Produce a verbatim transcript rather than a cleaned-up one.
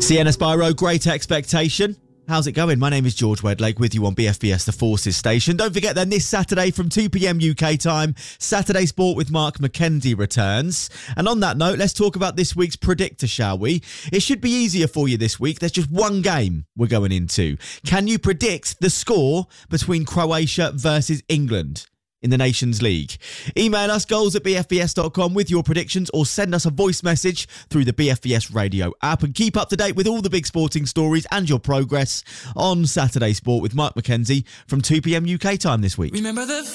Sienna Spyro, Great Expectation. How's it going? My name is George Wedlake with you on B F B S The Forces station. Don't forget then this Saturday from two p.m. U K time, Saturday Sport with Mark McKenzie returns. And on that note, let's talk about this week's predictor, shall we? It should be easier for you this week. There's just one game we're going into. Can you predict the score between Croatia versus England in the Nations League? Email us goals at b f b s dot com with your predictions or send us a voice message through the B F B S radio app, and keep up to date with all the big sporting stories and your progress on Saturday Sport with Mark McKenzie from two p.m. U K time this week. Remember the